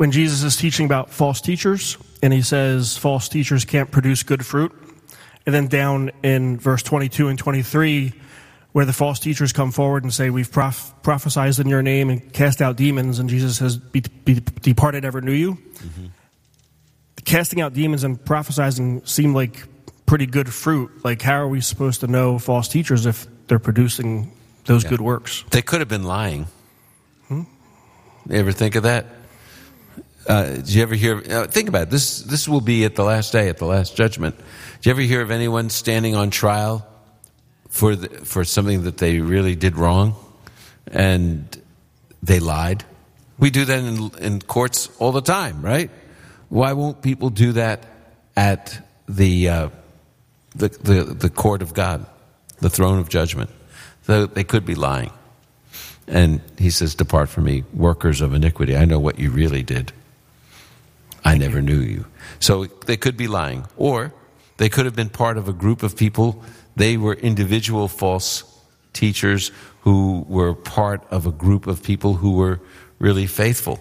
when Jesus is teaching about false teachers, and he says false teachers can't produce good fruit. And then down in verse 22 and 23, where the false teachers come forward and say, we've prophesied in your name and cast out demons, and Jesus says, be departed, ever knew you. Mm-hmm. Casting out demons and prophesying seem like pretty good fruit. Like, how are we supposed to know false teachers if they're producing those good works? They could have been lying. You ever think of that? Did you ever hear? Think about it. This will be at the last day, at the last judgment. Did you ever hear of anyone standing on trial for something that they really did wrong, and they lied? We do that in courts all the time, right? Why won't people do that at the court of God, the throne of judgment? So they could be lying. And he says, depart from me, workers of iniquity. I know what you really did. I never knew you. So they could be lying. Or they could have been part of a group of people. They were individual false teachers who were part of a group of people who were really faithful.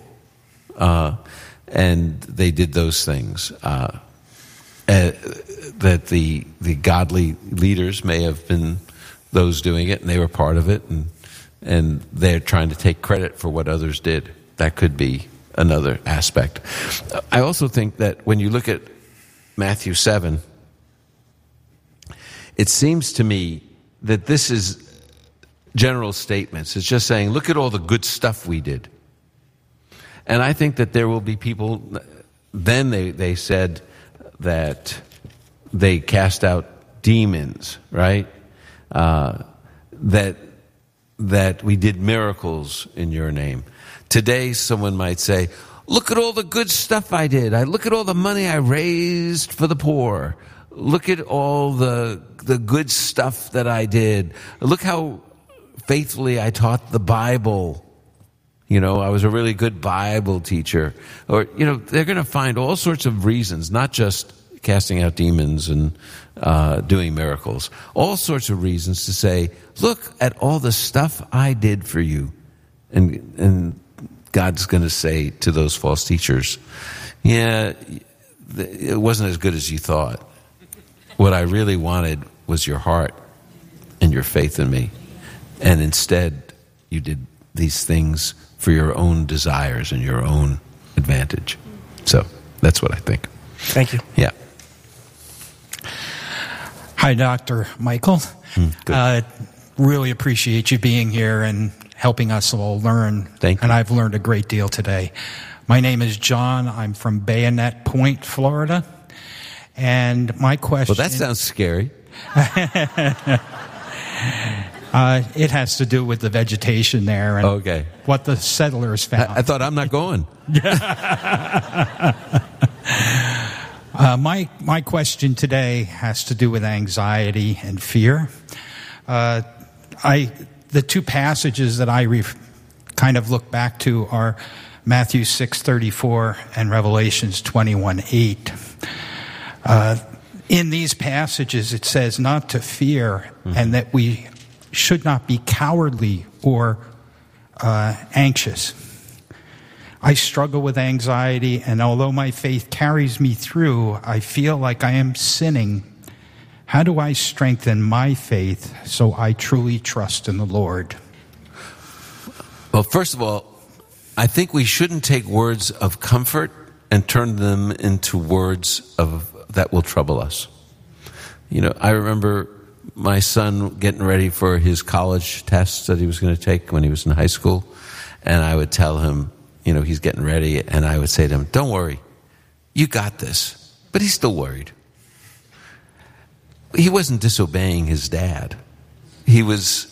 And they did those things. That the godly leaders may have been those doing it, and they were part of it, and they're trying to take credit for what others did. That could be another aspect. I also think that when you look at Matthew 7, it seems to me that this is general statements. It's just saying, look at all the good stuff we did. And I think that there will be people, then they said that they cast out demons, right? That we did miracles in your name. Today, someone might say, look at all the good stuff I did. Look at all the money I raised for the poor. Look at all the good stuff that I did. Look how faithfully I taught the Bible. You know, I was a really good Bible teacher. Or, you know, they're going to find all sorts of reasons, not just casting out demons and doing miracles. All sorts of reasons to say, look at all the stuff I did for you. And God's going to say to those false teachers, yeah, it wasn't as good as you thought. What I really wanted was your heart and your faith in me. And instead, you did these things for your own desires and your own advantage. So that's what I think. Thank you. Yeah. Hi, Dr. Michael. Really appreciate you being here and helping us all learn. Thank you. And I've learned a great deal today. My name is John. I'm from Bayonet Point, Florida. And my question... Well, that sounds scary. It has to do with the vegetation there and what the settlers found. I thought, I'm not going. My question today has to do with anxiety and fear. The two passages that I kind of look back to are Matthew 6:34 and Revelations 21:8. In these passages, it says not to fear, and that we should not be cowardly or anxious. I struggle with anxiety, and although my faith carries me through, I feel like I am sinning. How do I strengthen my faith so I truly trust in the Lord? Well, first of all, I think we shouldn't take words of comfort and turn them into words that will trouble us. You know, I remember my son getting ready for his college tests that he was going to take when he was in high school, and I would tell him, you know, he's getting ready, and I would say to him, don't worry, you got this. But he's still worried. He wasn't disobeying his dad. It was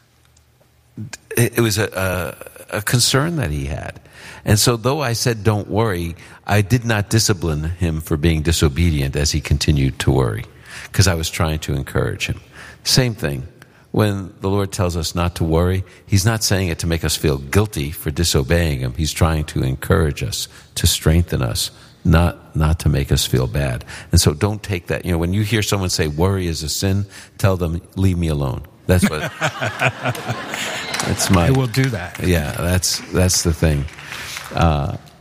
a concern that he had. And so though I said don't worry, I did not discipline him for being disobedient as he continued to worry, because I was trying to encourage him. Same thing. When the Lord tells us not to worry, He's not saying it to make us feel guilty for disobeying Him. He's trying to encourage us, to strengthen us, not to make us feel bad. And so don't take that. You know, when you hear someone say worry is a sin, tell them, leave me alone. That's what. That's my. I will do that. Yeah, that's the thing.